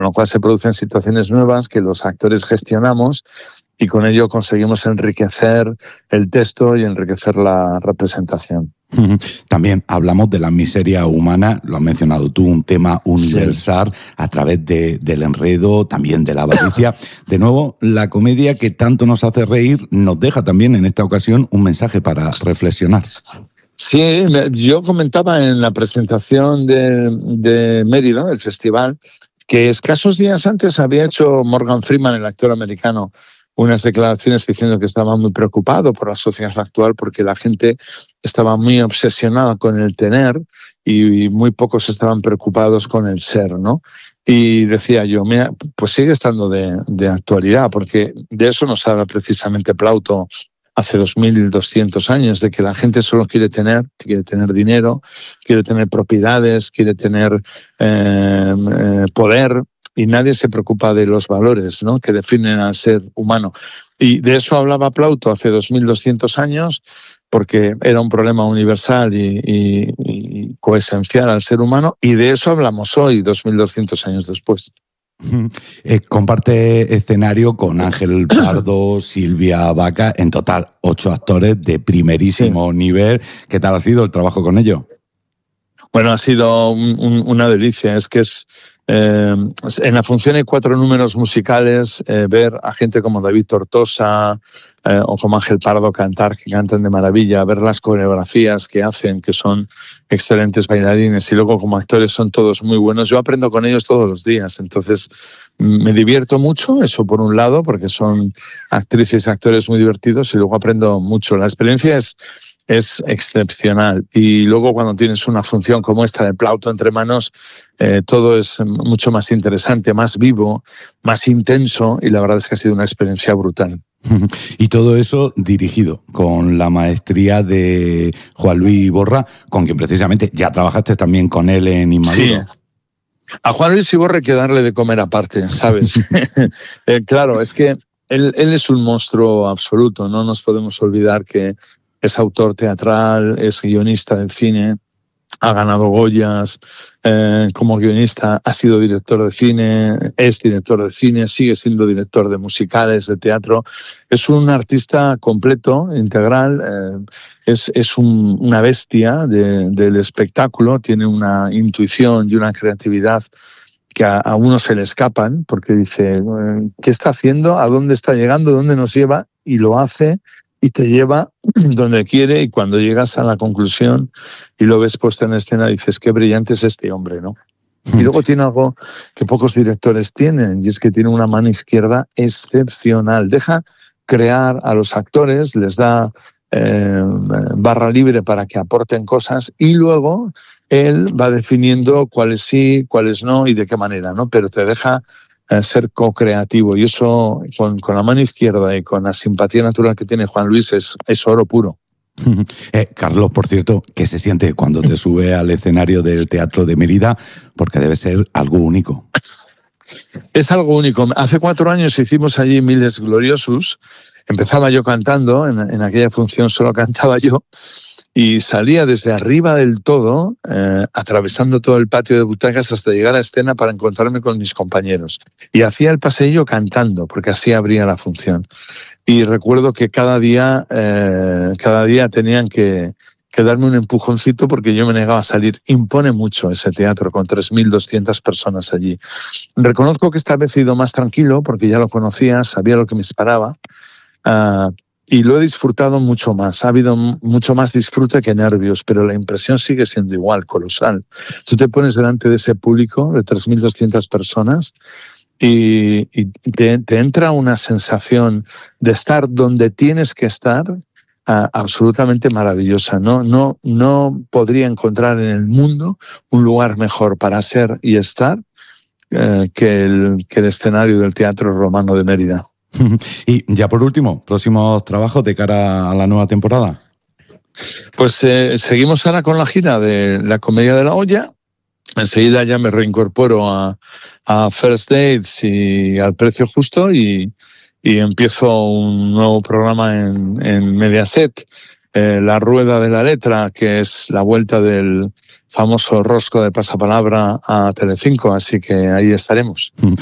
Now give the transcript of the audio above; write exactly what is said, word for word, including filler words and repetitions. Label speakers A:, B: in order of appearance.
A: con lo cual se producen situaciones nuevas que los actores gestionamos y con ello conseguimos enriquecer el texto y enriquecer la representación.
B: También hablamos de la miseria humana, lo has mencionado tú, un tema universal, sí, a través de, del enredo, también de la avaricia. De nuevo, la comedia que tanto nos hace reír nos deja también en esta ocasión un mensaje para reflexionar.
A: Sí, yo comentaba en la presentación de, de Mérida, del festival, que escasos días antes había hecho Morgan Freeman, el actor americano, unas declaraciones diciendo que estaba muy preocupado por la sociedad actual porque la gente estaba muy obsesionada con el tener y muy pocos estaban preocupados con el ser, ¿no? Y decía yo, mira, pues sigue estando de, de actualidad, porque de eso nos habla precisamente Plauto hace dos mil doscientos años, de que la gente solo quiere tener, quiere tener dinero, quiere tener propiedades, quiere tener eh, eh, poder, y nadie se preocupa de los valores, ¿no?, que definen al ser humano. Y de eso hablaba Plauto hace dos mil doscientos años, porque era un problema universal y, y, y coesencial al ser humano, y de eso hablamos hoy, dos mil doscientos años después.
B: Eh, comparte escenario con Ángel Pardo, Silvia Vaca, en total ocho actores de primerísimo sí. nivel. ¿Qué tal ha sido el trabajo con ellos?
A: Bueno, ha sido un, un, una delicia. Es que es eh, en la función hay cuatro números musicales. Eh, ver a gente como David Tortosa eh, o como Ángel Pardo cantar, que cantan de maravilla. Ver las coreografías que hacen, que son excelentes bailarines. Y luego como actores son todos muy buenos. Yo aprendo con ellos todos los días. Entonces me divierto mucho, eso por un lado, porque son actrices y actores muy divertidos. Y luego aprendo mucho. La experiencia es... es excepcional. Y luego cuando tienes una función como esta de Plauto entre manos, eh, todo es mucho más interesante, más vivo, más intenso, y la verdad es que ha sido una experiencia brutal.
B: Y todo eso dirigido con la maestría de Juan Luis Iborra, con quien precisamente ya trabajaste también con él en Inmaduro.
A: Sí. A Juan Luis Iborra hay que darle de comer aparte, ¿sabes? eh, claro, es que él, él es un monstruo absoluto, no nos podemos olvidar que es autor teatral, es guionista del cine, ha ganado Goyas, eh, como guionista ha sido director de cine, es director de cine, sigue siendo director de musicales, de teatro. Es un artista completo, integral, eh, es, es un, una bestia de, del espectáculo, tiene una intuición y una creatividad que a, a uno se le escapan, porque dice, ¿qué está haciendo? ¿A dónde está llegando? ¿Dónde nos lleva? Y lo hace y te lleva donde quiere, y cuando llegas a la conclusión y lo ves puesto en escena, dices, qué brillante es este hombre, ¿no? Y luego tiene algo que pocos directores tienen, y es que tiene una mano izquierda excepcional. Deja crear a los actores, les da eh, barra libre para que aporten cosas, y luego él va definiendo cuáles sí, cuáles no y de qué manera, ¿no? Pero te deja ser co-creativo, y eso con, con la mano izquierda y con la simpatía natural que tiene Juan Luis es, es oro puro.
B: Eh, Carlos, por cierto, ¿qué se siente cuando te sube al escenario del Teatro de Mérida? Porque debe ser algo único.
A: Es algo único. Hace cuatro años hicimos allí Miles Gloriosus. Empezaba yo cantando, en, en aquella función solo cantaba yo, y salía desde arriba del todo, eh, atravesando todo el patio de butacas hasta llegar a escena para encontrarme con mis compañeros. Y hacía el paseillo cantando, porque así abría la función. Y recuerdo que cada día, eh, cada día tenían que, que darme un empujoncito porque yo me negaba a salir. Impone mucho ese teatro con tres mil doscientas personas allí. Reconozco que esta vez he ido más tranquilo porque ya lo conocía, sabía lo que me esperaba. Uh, Y lo he disfrutado mucho más. Ha habido mucho más disfrute que nervios, pero la impresión sigue siendo igual, colosal. Tú te pones delante de ese público de tres mil doscientas personas y, y te, te entra una sensación de estar donde tienes que estar, uh, absolutamente maravillosa. No, no, no podría encontrar en el mundo un lugar mejor para ser y estar uh, que, el, que el escenario del Teatro Romano de Mérida.
B: Y ya por último, próximos trabajos de cara a la nueva temporada.
A: Pues eh, seguimos ahora con la gira de La Comedia de la Olla. Enseguida ya me reincorporo a, a First Dates y Al Precio Justo, y, y empiezo un nuevo programa en, en Mediaset eh, La Rueda de la Letra, que es la vuelta del famoso rosco de pasapalabra a Telecinco, así que ahí estaremos.